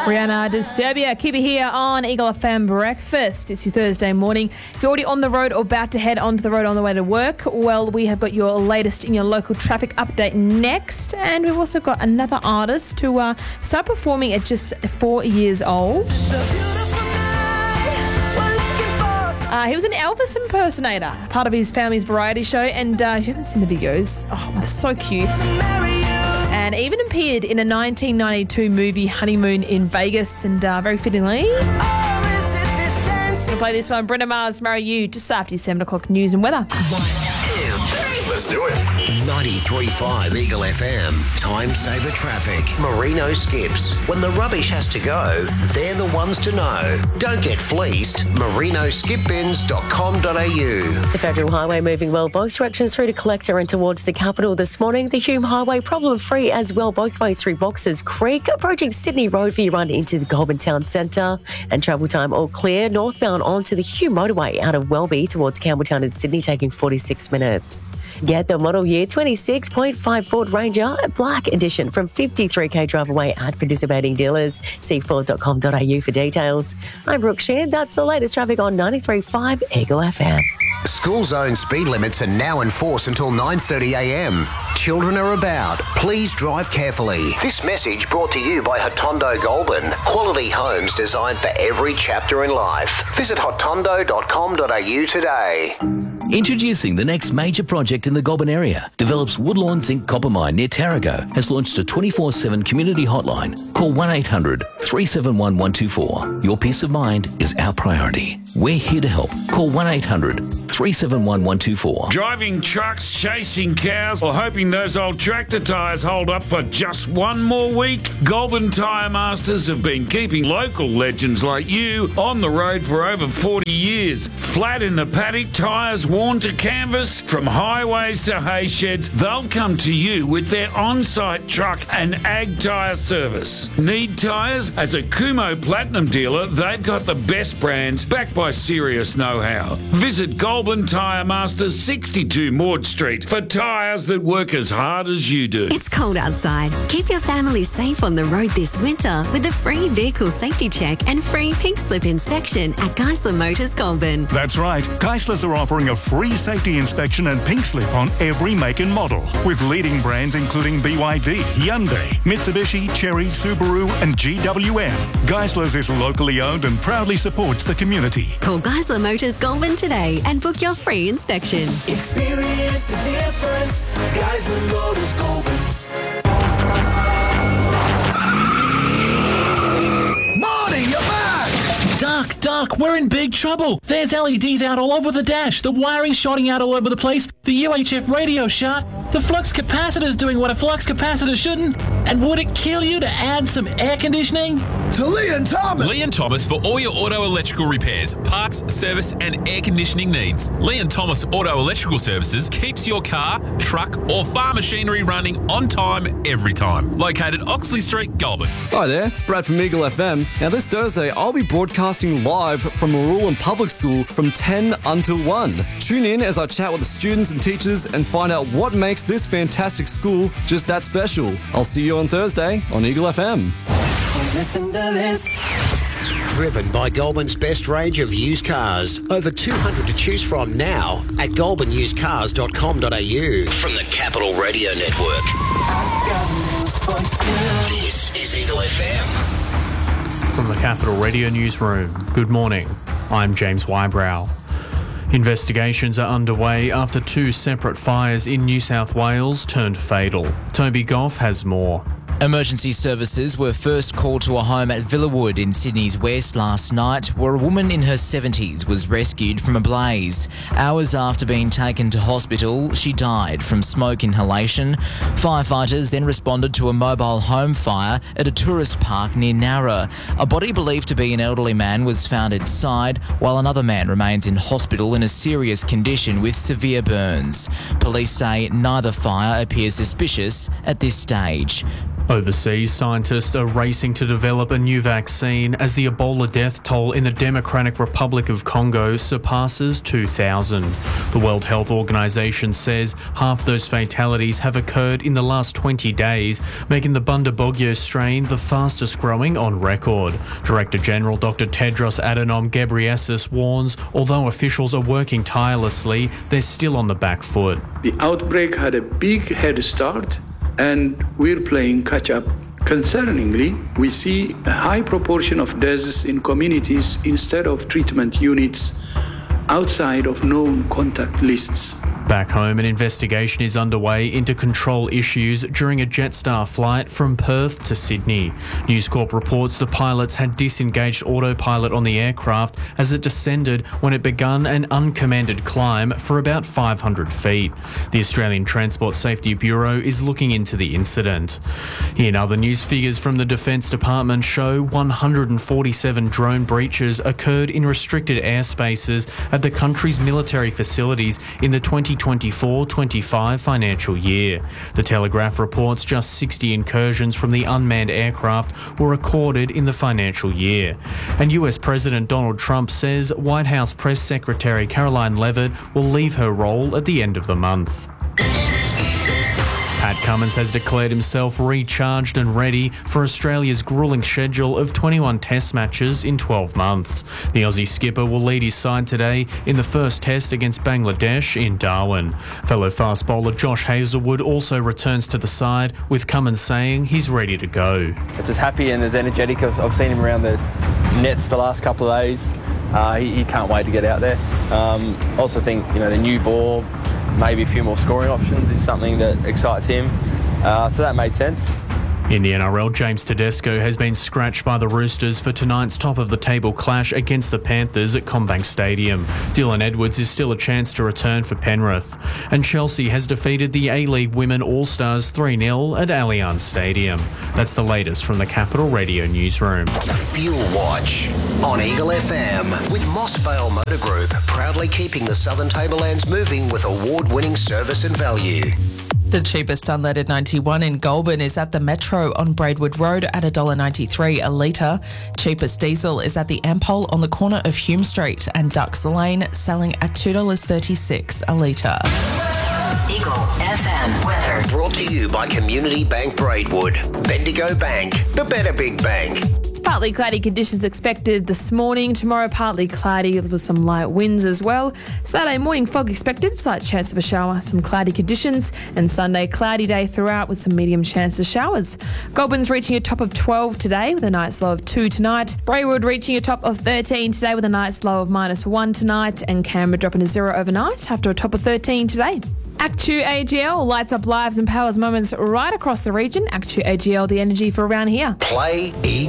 Rihanna, Disturbia. Keep it here on Eagle FM Breakfast. It's your Thursday morning. If you're already on the road or about to head onto the road on the way to work, well, we have got your latest in your local traffic update next. And we've also got another artist who started performing at just 4 years old. He was an Elvis impersonator, part of his family's variety show. And if you haven't seen the videos, so cute. And even appeared in a 1992 movie, Honeymoon in Vegas, and very fittingly. We'll play this one, Brenda Mars, Marry You, just after your 7 o'clock news and weather. 1, 2, 3. Let's do it. 93.5 Eagle FM. Time saver traffic. Merino Skips. When the rubbish has to go, they're the ones to know. Don't get fleeced. merinoskipbins.com.au. The Federal Highway moving well both directions through to Collector and towards the capital this morning. The Hume Highway problem-free as well both ways through Boxers Creek, approaching Sydney Road for your run into the Goulburn Town Centre. And travel time all clear. Northbound onto the Hume Motorway out of Welby towards Campbelltown and Sydney, taking 46 minutes. Get the model year 26.5 Ford Ranger Black Edition from 53k drive away at participating dealers. See Ford.com.au for details. I'm Brooke Sheard. That's the latest traffic on 93.5 Eagle FM. School zone speed limits are now in force until 9:30 a.m. Children are about. Please drive carefully. This message brought to you by Hotondo Goulburn. Quality homes designed for every chapter in life. Visit hotondo.com.au today. Introducing the next major project in the Goulburn area. Develops Woodlawn Zinc Copper Mine near Tarago has launched a 24/7 community hotline. Call 1800 371 124. Your peace of mind is our priority. We're here to help. Call 1800 371 124. Driving trucks, chasing cows, or hoping those old tractor tyres hold up for just one more week? Goulburn Tyre Masters have been keeping local legends like you on the road for over 40 years. Flat in the paddock, tyres worn to canvas, from highways to hay sheds, they'll come to you with their on-site truck and ag tyre service. Need tyres? As a Kumho Platinum dealer, they've got the best brands backed by serious know-how. Visit Goulburn Tyre Masters, 62 Maud Street, for tyres that work as hard as you do. It's cold outside. Keep your family safe on the road this winter with a free vehicle safety check and free pink slip inspection at Geisler Motors Goulburn. That's right. Geisler's are offering a free safety inspection and pink slip on every make and model, with leading brands including BYD, Hyundai, Mitsubishi, Chery, Subaru and GWM. Geisler's is locally owned and proudly supports the community. Call Geisler Motors Goulburn today and book your free inspection. Experience the difference. Geisler Motors Goulburn. Marty, you're back! Duck, we're in big trouble. There's LEDs out all over the dash. The wiring's shorting out all over the place. The UHF radio shot. The flux capacitor's doing what a flux capacitor shouldn't. And would it kill you to add some air conditioning? To Lee and Thomas. Lee and Thomas for all your auto electrical repairs, parts, service and air conditioning needs. Lee and Thomas Auto Electrical Services keeps your car, truck or farm machinery running on time every time. Located Oxley Street, Goulburn. Hi there, it's Brad from Eagle FM. Now this Thursday I'll be broadcasting live from Marulan Public School from 10 until 1. Tune in as I chat with the students and teachers and find out what makes this fantastic school just that special. I'll see you on Thursday on Eagle FM. Listen to this. Driven by Goulburn's best range of used cars. Over 200 to choose from now at goulburnusedcars.com.au. From the Capital Radio Network. This is Eagle FM. From the Capital Radio Newsroom, good morning. I'm James Wybrow. Investigations are underway after 2 separate fires in New South Wales turned fatal. Toby Goff has more. Emergency services were first called to a home at Villawood in Sydney's west last night, where a woman in her 70s was rescued from a blaze. Hours after being taken to hospital, she died from smoke inhalation. Firefighters then responded to a mobile home fire at a tourist park near Narra. A body believed to be an elderly man was found inside, while another man remains in hospital in a serious condition with severe burns. Police say neither fire appears suspicious at this stage. Overseas, scientists are racing to develop a new vaccine as the Ebola death toll in the Democratic Republic of Congo surpasses 2,000. The World Health Organization says half those fatalities have occurred in the last 20 days, making the Bundibugyo strain the fastest growing on record. Director General Dr. Tedros Adhanom Ghebreyesus warns although officials are working tirelessly, they're still on the back foot. The outbreak had a big head start, and we're playing catch-up. Concerningly, we see a high proportion of deaths in communities instead of treatment units outside of known contact lists. Back home, an investigation is underway into control issues during a Jetstar flight from Perth to Sydney. News Corp reports the pilots had disengaged autopilot on the aircraft as it descended when it began an uncommanded climb for about 500 feet. The Australian Transport Safety Bureau is looking into the incident. In other news, figures from the Defence Department show 147 drone breaches occurred in restricted airspaces at the country's military facilities in the 2024-25 financial year. The Telegraph reports just 60 incursions from the unmanned aircraft were recorded in the financial year. And US President Donald Trump says White House Press Secretary Caroline Leavitt will leave her role at the end of the month. Pat Cummins has declared himself recharged and ready for Australia's gruelling schedule of 21 test matches in 12 months. The Aussie skipper will lead his side today in the first test against Bangladesh in Darwin. Fellow fast bowler Josh Hazlewood also returns to the side, with Cummins saying he's ready to go. It's as happy and as energetic. I've seen him around the nets the last couple of days. He can't wait to get out there. Also think, the new ball, maybe a few more scoring options is something that excites him. So that made sense. In the NRL, James Tedesco has been scratched by the Roosters for tonight's top-of-the-table clash against the Panthers at CommBank Stadium. Dylan Edwards is still a chance to return for Penrith. And Chelsea has defeated the A-League Women All-Stars 3-0 at Allianz Stadium. That's the latest from the Capital Radio Newsroom. Fuel Watch on Eagle FM with Moss Vale Motor Group, proudly keeping the Southern Tablelands moving with award-winning service and value. The cheapest unleaded 91 in Goulburn is at the Metro on Braidwood Road at $1.93 a litre. Cheapest diesel is at the Ampol on the corner of Hume Street, and Ducks Lane selling at $2.36 a litre. Eagle FM weather brought to you by Community Bank Braidwood. Bendigo Bank, the better big bank. Partly cloudy conditions expected this morning. Tomorrow, partly cloudy with some light winds as well. Saturday morning, fog expected, slight chance of a shower, some cloudy conditions. And Sunday, cloudy day throughout with some medium chance of showers. Goulburn's reaching a top of 12 today with a night's low of 2 tonight. Braidwood reaching a top of 13 today with a night's low of -1 tonight. And Canberra dropping to 0 overnight after a top of 13 today. Actu AGL lights up lives and powers moments right across the region. Actu AGL, the energy for around here. Play Eagle.